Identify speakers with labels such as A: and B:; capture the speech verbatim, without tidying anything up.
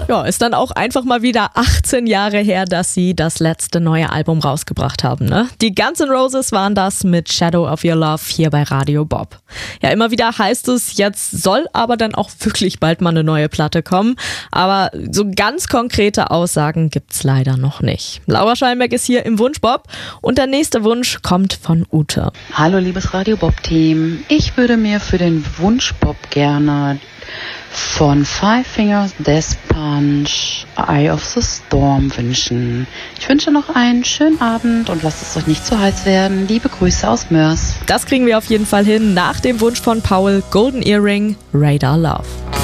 A: Ja, ist dann auch einfach mal wieder achtzehn Jahre her, dass sie das letzte neue Album rausgebracht haben, ne? Die Guns N' Roses waren das mit Shadow of Your Love hier bei Radio Bob. Ja, immer wieder heißt es, jetzt soll aber dann auch wirklich bald mal eine neue Platte kommen. Aber so ganz konkrete Aussagen gibt's leider noch nicht. Laura Schallenberg ist hier im Wunschbob und der nächste Wunsch kommt von Ute.
B: Hallo liebes Radio Bob Team, ich würde mir für den Wunschbob gerne von Five Fingers Death Punch Eye of the Storm wünschen. Ich wünsche noch einen schönen Abend und lasst es euch nicht zu heiß werden. Liebe Grüße aus Mörs.
A: Das kriegen wir auf jeden Fall hin nach dem Wunsch von Paul, Golden Earring, Radar Love.